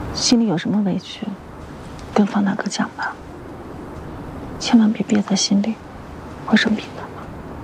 心里有什么委屈，跟方大哥讲吧，千万别憋在心里，会生病的。